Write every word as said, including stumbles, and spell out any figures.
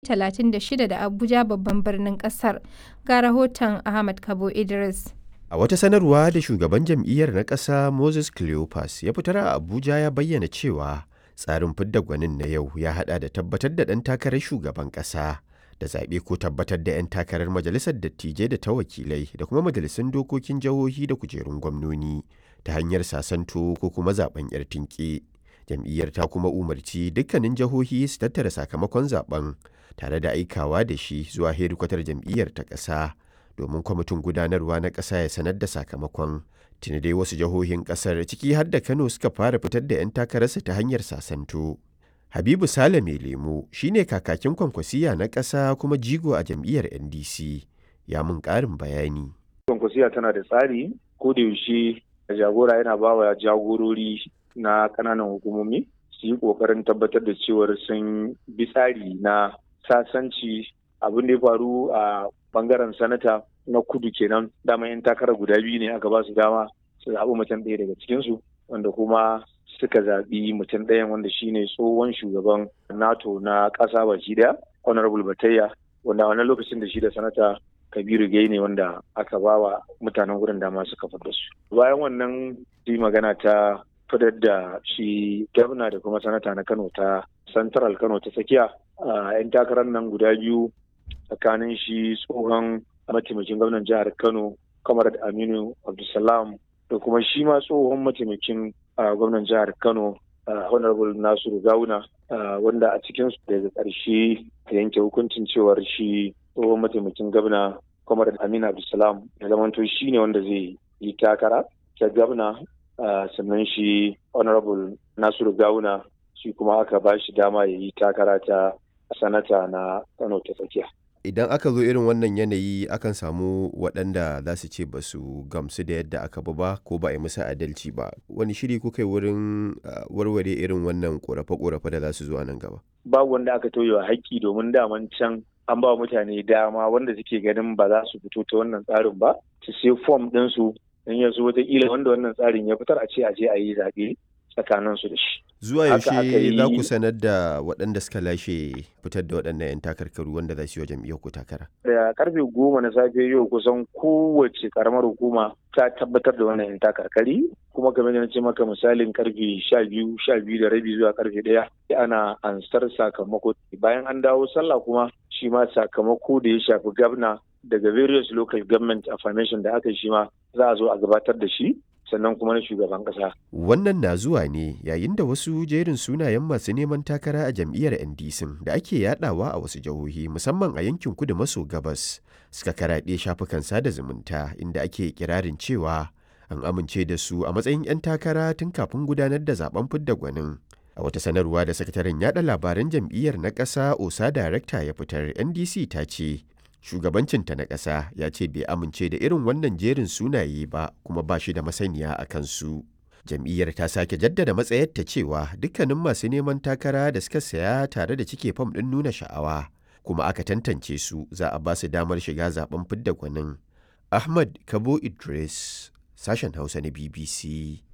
talatin da shida da Abuja babban birnin ƙasar. Ga rahoton Ahmad Kabo Idris. A wata sanarwa da shugaban jam'iyyar na ƙasa Moses Cleopas ya fitar a Abuja ya bayyana cewa tsarin fidda gwanin na yau ya haɗa da tabbatar da ɗan takarar shugaban ƙasa da zaɓe ko tabbatar da 'yan takarar majalisar dattijai da ta wakilai da kuma majalisun dokokin jihohi da kujerun gwamnoni ta hanyar sasanto ko kuma zaɓen 'yar tinƙe. Jam'iyyar ta kuma umarci dukkanin jihohi su tattara sakamakon zaɓen tare da aikawa da shi zuwa hedikwatar jam'iyyar ta ƙasa domin kwamitin gudanarwa na ƙasa ya sanar da sakamakon. Tuni dai wasu jihohin ƙasar ciki har da Kano suka fara fitar da 'yan takararsu ta hanyar sasanto. Habibu Sale mai lemo shine kakakin Kwankwasiya na ƙasa kuma jigo a jam'iyyar N D C, ya mun ƙarin bayani. Kwankwasiya tana da tsari, ko da yaushe jagora yana ba wa jagorori na ƙananan hukumomi su yi ƙoƙarin tabbatar da cewar sun bi tsari na sasanci. Abin da ya faru a bangaren sanata na kudu kenan, dama 'yan takara guda biyu ne aka ba su dama su zaɓi mutum ɗaya daga cikinsu, wanda kuma suka zaɓi mutum ɗayan wanda shine tsohon shugaban NATO na ƙasa baki ɗaya, Honorable Batayya, wanda a wannan lokacin da shi da sanata Kabiru Gai ne wanda aka ba wa mutanen wurin dama suka fitar su. Bayan wannan yi magana ta fitar da shi gwamna da kuma sanata na Kano ta Central Kano ta tsakiya, a 'yan takarar nan guda biyu tsakanin shi tsohon mataimakin gwamnan jihar Kano Comrade Aminu Abdulsalam da kuma shi ma tsohon mataimakin gwamnan jihar Kano Honorable Nasiru Gawuna, wanda a cikin su daga ƙarshe ta yanke hukuncin cewar shi tsohon mataimakin gwamna Comrade Aminu Abdulsalam ya zamanto shi ne wanda zai yi takara ta gwamna, sannan shi Honorable Nasiru Gawuna shi kuma aka ba shi dama ya yi takara ta sanata na Kano ta tsakiya. Idan aka zo irin wannan yanayi akan samu waɗanda za su ce ba su gamsu da yadda aka bi ba ko ba a yi musu adalci ba. Wani shiri kuka yi wurin warware irin wannan ƙorafe-ƙorafe da za su zo a nan gaba? Babu wanda aka tauye wa haƙƙi, domin daman can an ba mutane dama wanda suke ganin ba za su fito ta wannan tsarin ba su sai fom ɗinsu don ya zo wataƙila wanda wannan tsarin ya fitar a ce a je a yi zaɓe tsakanin su da shi. Zuwa yaushe za ku sanar da waɗanda suka lashe fitar da waɗannan 'yan takarkaru wanda za su yi wa jam'iyyar ku takara? Da karfe goma na safe yau kusan kowace karamar hukuma ta tabbatar da wannan 'yan takarkari, kuma kamar da na ce maka misalin karfe sha biyu sha biyu da rabi zuwa karfe ɗaya ana ansar sakamako. Bayan an dawo sallah kuma shi ma sakamako da ya shafi gwamna daga various local government affirmation da aka yi shi ma za a zo a gabatar da shi, sannan kuma na shugaban ƙasa. Wannan na zuwa ne yayin da wasu jerin sunayen masu neman takara a jam'iyyar N D C da ake yadawa a wasu jihohi musamman a yankin kudu maso gabas suka karaɗe shafukan sada zumunta, inda ake kirarin cewa an amince da su a matsayin 'yan takara tun kafin gudanar da zaben fidda gwanin. A wata sanarwa da sakataren yada labaran jam'iyyar na ƙasa Osa Darekta ya fitar, N D C ta ce shugabancinta na ƙasa ya ce bai amince da irin wannan jerin sunaye ba kuma ba shi da masaniya a kansu. Jam'iyyar ta sake jaddada matsayarta cewa dukkanin masu neman takara da suka saya tare da cike fam ɗin nuna sha'awa kuma aka tantance su za a ba su damar shiga zaben fidda gwanin. Ahmad Kabo Idris, sashen Hausa na B B C